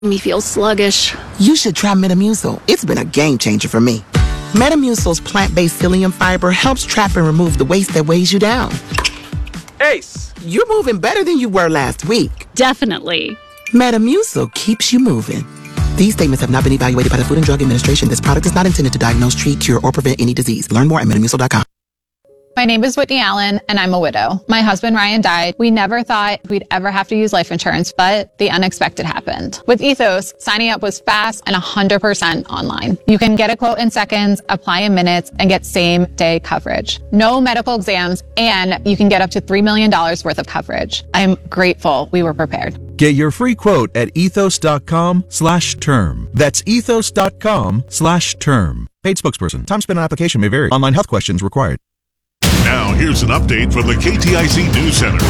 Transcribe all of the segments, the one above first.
Me feel sluggish. You should try Metamucil. It's been a game changer for me. Metamucil's plant-based psyllium fiber helps trap and remove the waste that weighs you down. Ace! You're moving better than you were last week. Definitely. Metamucil keeps you moving. These statements have not been evaluated by the Food and Drug Administration. This product is not intended to diagnose, treat, cure, or prevent any disease. Learn more at metamucil.com. My name is Whitney Allen, and I'm a widow. My husband, Ryan, died. We never thought we'd ever have to use life insurance, but the unexpected happened. With Ethos, signing up was fast and 100% online. You can get a quote in seconds, apply in minutes, and get same-day coverage. No medical exams, and you can get up to $3 million worth of coverage. I'm grateful we were prepared. Get your free quote at ethos.com/term. That's ethos.com/term. Paid spokesperson. Time spent on application may vary. Online health questions required. Now, here's an update from the KTIC News Center.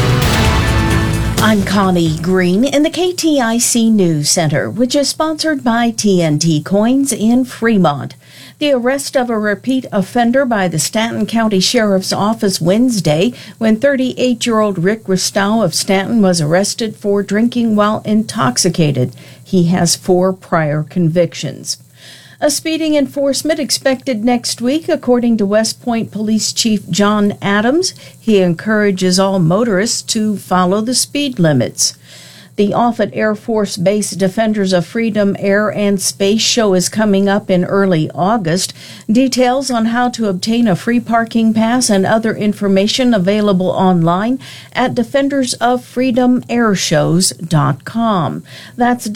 I'm Connie Green in the KTIC News Center, which is sponsored by TNT Coins in Fremont. The arrest of a repeat offender by the Stanton County Sheriff's Office Wednesday, when 38-year-old Rick Ristow of Stanton was arrested for drinking while intoxicated. He has 4 prior convictions. A speeding enforcement expected next week, according to West Point Police Chief John Adams. He encourages all motorists to follow the speed limits. The Offutt Air Force Base Defenders of Freedom Air and Space Show is coming up in early August. Details on how to obtain a free parking pass and other information available online at defendersoffreedomairshows.com. That's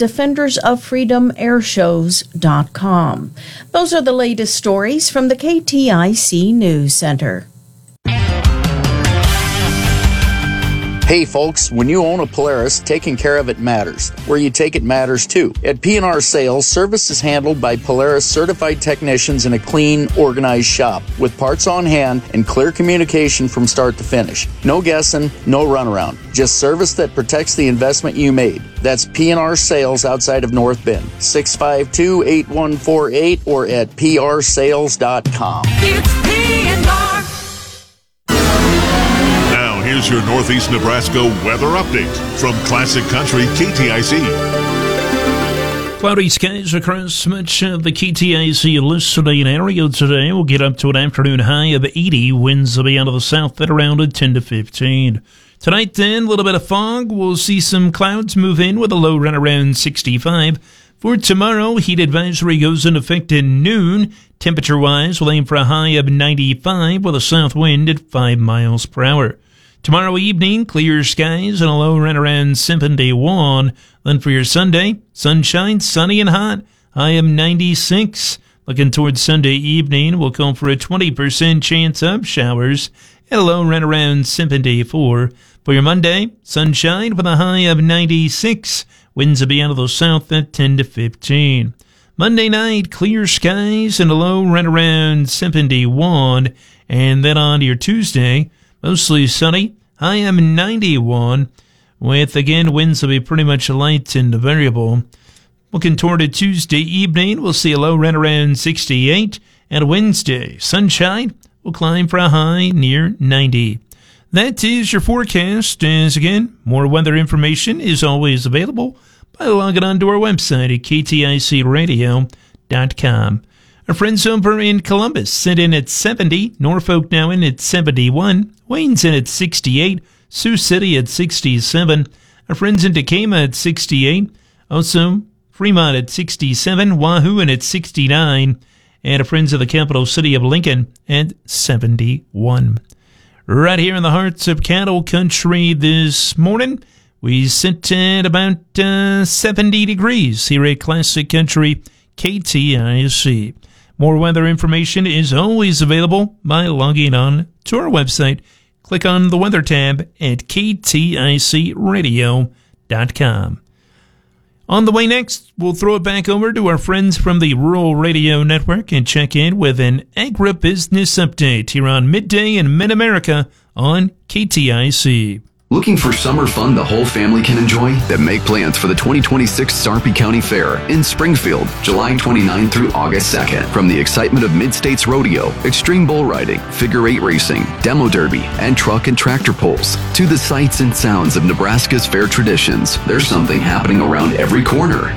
defendersoffreedomairshows.com. Those are the latest stories from the KTIC News Center. Hey folks, when you own a Polaris, taking care of it matters. Where you take it matters too. At P&R Sales, service is handled by Polaris certified technicians in a clean, organized shop with parts on hand and clear communication from start to finish. No guessing, no runaround. Just service that protects the investment you made. That's P&R Sales outside of North Bend. 652-8148 or at prsales.com. It's P&R. Here's your Northeast Nebraska weather update from Classic Country KTIC. Cloudy skies across much of the KTIC listening area today. We'll get up to an afternoon high of 80. Winds will be out of the south at around 10 to 15. Tonight then, a little bit of fog. We'll see some clouds move in with a low right around 65. For tomorrow, heat advisory goes into effect at noon. Temperature-wise, we'll aim for a high of 95 with a south wind at 5 miles per hour. Tomorrow evening, clear skies and a low right around 71. Then for your Sunday, sunshine, sunny and hot. High of 96. Looking towards Sunday evening, we'll call for a 20% chance of showers and a low right around 74. For your Monday, sunshine with a high of 96. Winds will be out of the south at 10 to 15. Monday night, clear skies and a low right around 71. And then on to your Tuesday, mostly sunny, high of 91, with, again, winds will be pretty much light and variable. Looking toward a Tuesday evening, we'll see a low right around 68, and Wednesday, sunshine will climb for a high near 90. That is your forecast, as again, more weather information is always available by logging on to our website at kticradio.com. Our friends over in Columbus sit in at 70, Norfolk now in at 71, Wayne's in at 68, Sioux City at 67, our friends in Decatur at 68, also Fremont at 67, Wahoo in at 69, and our friends of the capital city of Lincoln at 71. Right here in the hearts of cattle country this morning, we sit at about 70 degrees here at Classic Country KTIC. More weather information is always available by logging on to our website. Click on the weather tab at kticradio.com. On the way next, we'll throw it back over to our friends from the Rural Radio Network and check in with an agribusiness update here on Midday in Mid-America on KTIC. Looking for summer fun the whole family can enjoy? Then make plans for the 2026 Sarpy County Fair in Springfield, July 29 through August 2nd. From the excitement of Mid-States Rodeo, extreme bull riding, figure 8 racing, demo derby, and truck and tractor pulls, to the sights and sounds of Nebraska's fair traditions, there's something happening around every corner.